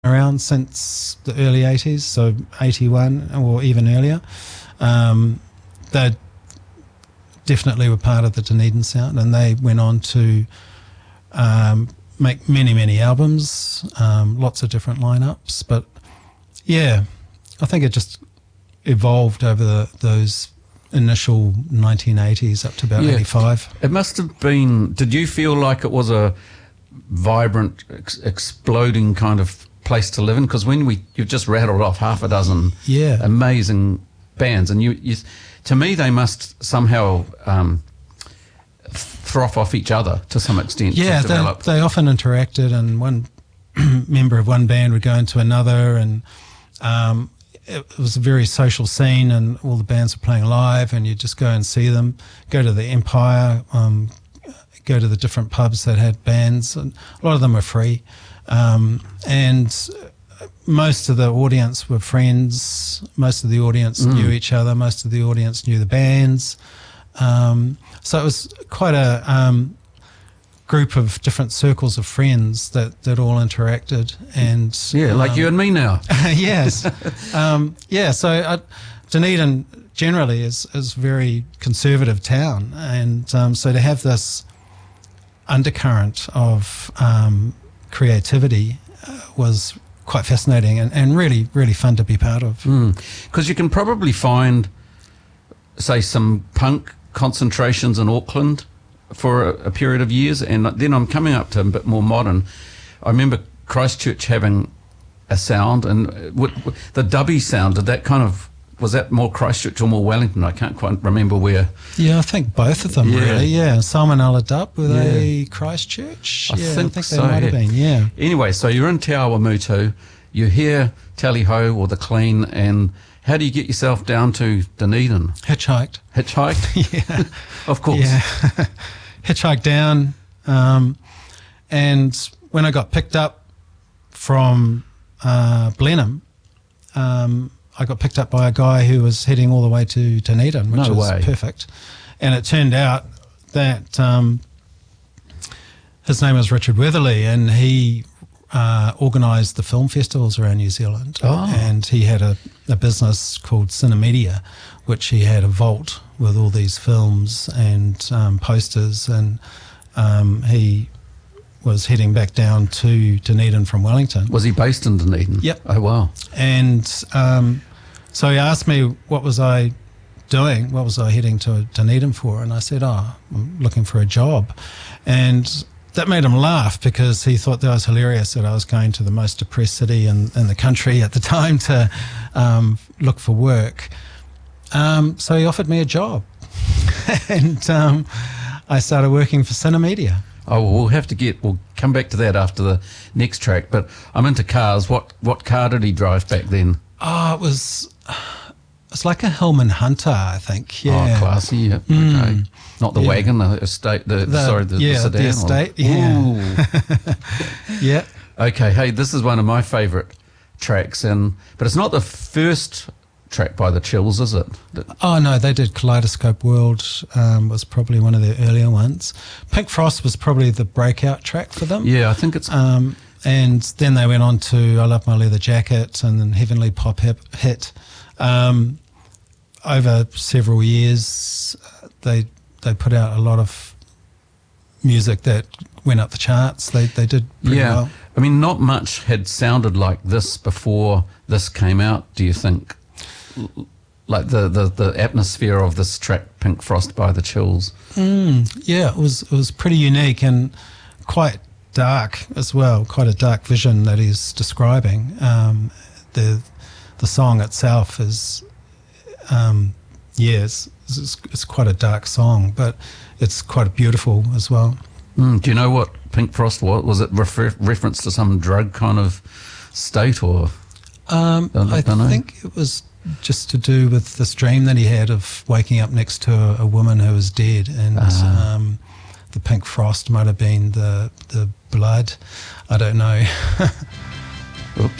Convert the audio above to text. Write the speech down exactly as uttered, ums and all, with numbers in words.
around since the early eighties, so eighty-one or even earlier. Um, they definitely were part of the Dunedin sound, and they went on to um, make many, many albums, um, lots of different lineups. But yeah, I think it just evolved over the, those initial nineteen eighties up to about Yeah. eighty-five. It must have been, did you feel like it was a vibrant, ex- exploding kind of place to live in? Because when we, you've just rattled off half a dozen Yeah. amazing bands, and you, you to me, they must somehow um, froth off each other to some extent. Yeah, to they, develop. they often interacted, and one member of one band would go into another, and um, it, it was a very social scene, and all the bands were playing live, and you'd just go and see them, go to the Empire, um, go to the different pubs that had bands, and a lot of them were free. Um, and most of the audience were friends, most of the audience Mm. knew each other, most of the audience knew the bands. Um, so it was quite a um, group of different circles of friends that, that all interacted. And Yeah, like um, you and me now. yes. Um, yeah, so uh, Dunedin generally is, is a very conservative town. And um, so to have this undercurrent of um, creativity uh, was quite fascinating and, and really, really fun to be part of. Because you can probably find, say, some punk concentrations in Auckland for a, a period of years, and then I'm coming up to a bit more modern. I remember Christchurch having a sound, and w- w- the dubby sound, did that kind of, was that more Christchurch or more Wellington? I can't quite remember where. Yeah, I think both of them Yeah. really, yeah. Salmonella Dub, were Yeah. they Christchurch? I yeah, think I think so, they might have yeah. been, yeah. Anyway, so you're in Te Awamutu, you hear Tally Ho or The Clean, and how do you get yourself down to Dunedin? Hitchhiked. Hitchhiked? Yeah. Of course. Yeah. Hitchhiked down. Um, and when I got picked up from uh, Blenheim, um, I got picked up by a guy who was heading all the way to Dunedin, which No was way. perfect. And it turned out that um, his name was Richard Weatherly, and he uh, organised the film festivals around New Zealand. Oh. And he had a, a business called Cinemedia, which he had a vault with all these films and um, posters, and um, he was heading back down to Dunedin from Wellington. Was he based in Dunedin? Yep. Oh, wow. And um, so he asked me what was I doing, what was I heading to Dunedin for, and I said, oh, I'm looking for a job. And that made him laugh because he thought that was hilarious that I was going to the most depressed city in, in the country at the time to um, look for work. Um, so he offered me a job and um, I started working for Cinemedia. Oh, well, we'll have to get, we'll come back to that after the next track, but I'm into cars. What what car did he drive back then? Oh, it was, it's like a Hillman Hunter, I think. Yeah. Oh, classy, yeah. Mm. Okay. Not the Yeah. wagon, the estate, the, The- sorry, the, yeah, the the sedan. estate, yeah. Ooh. Yeah. Okay, hey, this is one of my favourite tracks, and but it's not the first track by the Chills, is it? That- Oh, no, they did Kaleidoscope World, um, was probably one of their earlier ones. Pink Frost was probably the breakout track for them. yeah, I think it's. Um, and then they went on to I Love My Leather Jacket and then Heavenly Pop Hip, Hit. Um, over several years, uh, they they put out a lot of music that went up the charts. They they did pretty yeah, well. I mean, not much had sounded like this before this came out. Do you think? L- Like the, the, the atmosphere of this track, Pink Frost by the Chills. Mm, yeah, it was it was pretty unique and quite dark as well. Quite a dark vision that he's describing. Um, the the song itself is, um, yeah, it's, it's, it's quite a dark song, but it's quite beautiful as well. Mm, do you know what Pink Frost was? Was it refer- reference to some drug kind of state, or? Um, Don't- I don't know. think it was just to do with this dream that he had of waking up next to a, a woman who was dead, and Ah. um, the pink frost might have been the the blood. I don't know.